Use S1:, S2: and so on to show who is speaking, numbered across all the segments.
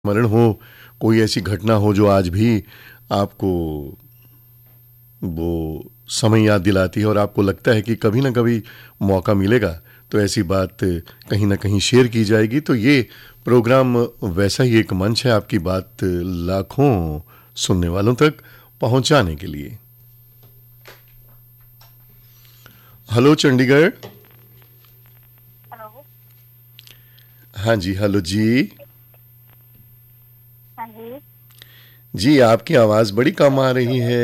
S1: स्मरण हो, कोई ऐसी घटना हो जो आज भी आपको वो समय याद दिलाती है और आपको लगता है कि कभी ना कभी मौका मिलेगा तो ऐसी बात कहीं ना कहीं शेयर की जाएगी। तो ये प्रोग्राम वैसा ही एक मंच है आपकी बात लाखों सुनने वालों तक पहुंचाने के लिए। हेलो चंडीगढ़।
S2: हेलो।
S1: हाँ जी, हेलो जी।
S2: हाँ जी।
S1: जी, आपकी आवाज़ बड़ी कम आ रही है।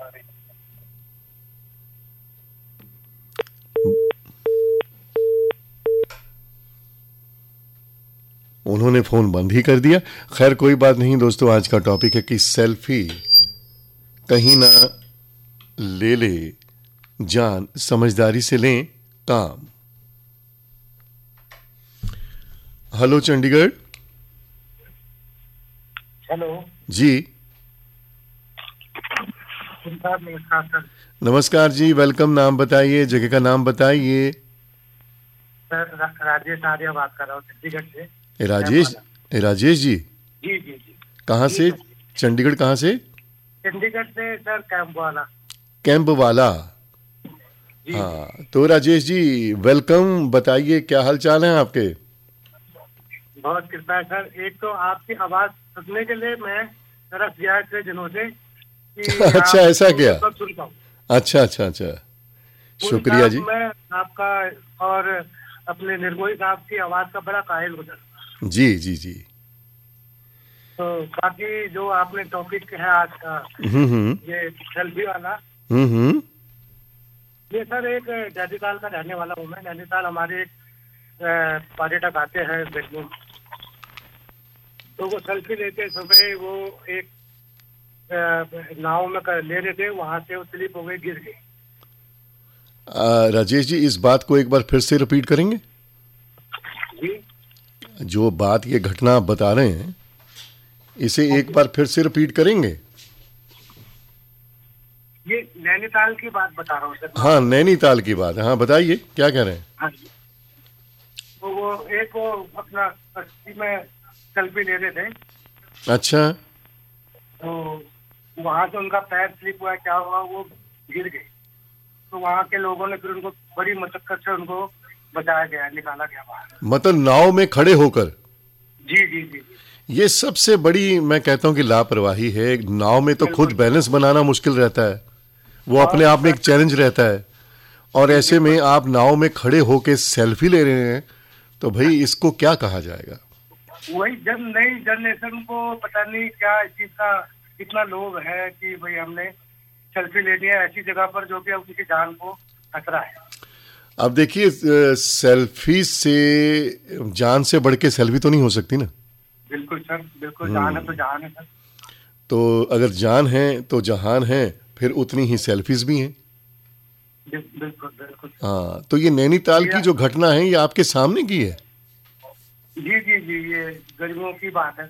S1: उन्होंने फ़ोन बंद ही कर दिया। खैर कोई बात नहीं दोस्तों, आज का टॉपिक है कि सेल्फी कहीं ना ले ले जान, समझदारी से लें काम। हेलो चंडीगढ़।
S3: हेलो
S1: जी
S3: नमस्कार सर।
S1: नमस्कार जी, वेलकम। नाम बताइए, जगह का नाम बताइए।
S3: सर राजेश आर्य बात कर रहा हूँ चंडीगढ़ से।
S1: राजेश जी।
S3: जी जी जी।
S1: कहाँ
S3: जी
S1: से?
S3: सर।
S1: चंडीगढ़ कहाँ से?
S3: चंडीगढ़ से सर, कैंप वाला।
S1: कैंप वाला।
S3: जी
S1: हाँ तो राजेश जी वेलकम, बताइए क्या हाल चाल है आपके?
S3: बहुत कृपा है सर। एक तो आपकी आवाज सुनने के लिए मैं तरस गया इतने दिनों से कि
S1: अच्छा, ऐसा क्या?
S3: सब सुनता हूँ।
S1: अच्छा अच्छा अच्छा,
S3: उन
S1: शुक्रिया
S3: साहब,
S1: जी।
S3: मैं आपका और अपने निर्मोही साहब की आवाज का बड़ा कायल हूँ सर।
S1: जी जी जी।
S3: तो बाकी जो आपने टॉपिक है आज का,
S1: हम्म।
S3: ये सेल्फी वाला,
S1: हम्म।
S3: ये सर एक नैनीताल का रहने वाला हूँ मैं। नैनीताल हमारे एक पर्यटक आते हैं बेडरूम, तो वो सेल्फी लेते समय वो एक नाव में ले रहे थे, वहां से वो स्लिप हो गए, गिर गए।
S1: राजेश जी इस बात को एक बार फिर से रिपीट करेंगे?
S3: जी
S1: जो बात, ये घटना आप बता रहे हैं, इसे एक बार फिर से रिपीट करेंगे?
S3: ये नैनीताल की बात बता रहा हूँ सर।
S1: हाँ, नैनीताल की बात है। हाँ बताइए, क्या कह रहे हैं?
S3: हाँ जी। तो वो एक वो अपना कश्ती में सेल्फी ले रहे थे,
S1: अच्छा।
S3: तो वहां से उनका पैर स्लिप हुआ, क्या हुआ, वो गिर गए। तो वहाँ के लोगों ने फिर उनको बड़ी मशक्कत से उनको बचाया गया, निकाला गया बाहर।
S1: मतलब नाव में खड़े होकर?
S3: जी जी जी जी।
S1: ये सबसे बड़ी मैं कहता हूं कि लापरवाही है। नाव में तो खुद बैलेंस बनाना मुश्किल रहता है, वो अपने आप में एक चैलेंज रहता है, और ऐसे में आप नाव में खड़े होकर सेल्फी ले रहे हैं, तो भाई इसको क्या कहा जाएगा?
S3: वही जब नई जनरेशन को पता नहीं क्या इस चीज का कितना लोभ है कि भाई हमने सेल्फी ले लिया ऐसी जगह पर जो कि उनकी जान को खतरा है।
S1: अब देखिए, सेल्फी से जान से बढ़ के सेल्फी तो नहीं हो सकती ना।
S3: बिल्कुल सर, बिल्कुल। जान है तो जान है सर।
S1: तो अगर जान है तो जहान है, फिर उतनी ही सेल्फीज भी हैं।
S3: बिल्कुल बिल्कुल।
S1: हाँ, तो ये नैनीताल की जो घटना है, ये आपके सामने की है?
S3: जी जी जी, ये गर्मियों की बात है,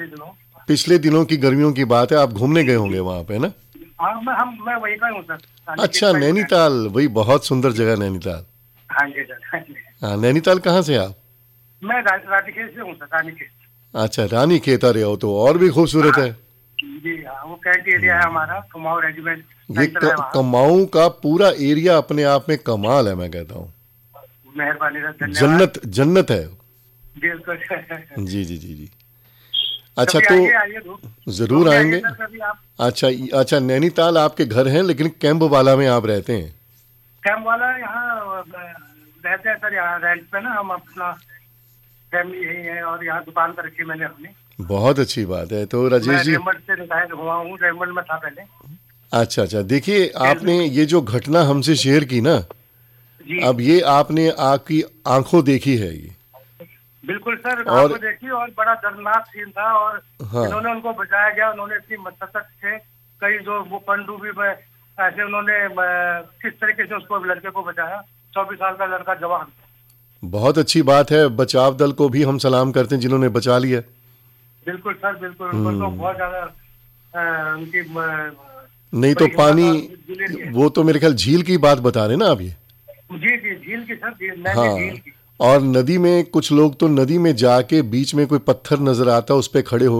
S1: पिछले दिनों की गर्मियों की बात है। आप घूमने गए होंगे वहां पे ना?
S3: हाँ, मैं वही का हूँ सर।
S1: अच्छा, नैनीताल, वही बहुत सुंदर जगह नैनीताल।
S3: हाँ जी सर, हाँ जी।
S1: हाँ, नैनीताल कहाँ से आप?
S3: मैं रानीखेत से हूँ सर, रानीखेत।
S1: अच्छा, रानीखेत। रहे हो तो और भी खूबसूरत है।
S3: जी हाँ, वो कैंट एरिया है हमारा, कुमाऊं रेजिमेंट
S1: ये
S3: सेंटर है वहाँ।
S1: कुमाऊं का पूरा एरिया अपने आप में कमाल है, मैं कहता हूँ।
S3: मेहरबानी सर, धन्यवाद।
S1: जन्नत जन्नत है।
S3: बिल्कुल।
S1: जी जी जी जी। अच्छा,
S3: कभी
S1: तो
S3: आइए
S1: जरूर आएंगे।
S3: सर, कभी आप।
S1: अच्छा अच्छा, नैनीताल आपके घर हैं, लेकिन कैंप वाला में आप रहते हैं?
S3: कैंप वाला यहाँ रहते हैं सर, यहाँ रेंट पे ना। हम अपना फैमिली यही है और यहाँ दुकान कर रखी मैंने अपनी।
S1: बहुत अच्छी बात है। तो राजेश जी,
S3: रेमंड से रिटायर हुआ हूँ, रेमंड में था पहले।
S1: अच्छा अच्छा, देखिए आपने ये जो घटना हमसे शेयर की ना,
S3: जी
S1: अब ये आपने आपकी आंखों देखी है ये।
S3: बिल्कुल सर,
S1: और
S3: आपको देखी, और बड़ा दर्दनाक सीन था। और
S1: हाँ,
S3: इन्होंने उनको बचाया गया, उन्होंने इतनी मशक्कत से, कई जो वो पनडुब्बी में ऐसे उन्होंने किस तरीके से उसको लड़के को बचाया। 24 साल का लड़का जवान।
S1: बहुत अच्छी बात है। बचाव दल को भी हम सलाम करते हैं जिन्होंने बचा लिया।
S3: बिल्कुल सर, बिल्कुल। उनको तो बहुत ज्यादा उनकी
S1: नहीं तो पानी, वो तो मेरे ख्याल झील की बात बता रहे ना आप ये?
S3: जी जी, झील की सर,
S1: हाँ,
S3: झील की।
S1: और नदी में कुछ लोग तो नदी में जाके बीच में कोई पत्थर नजर आता है, उस पे खड़े हो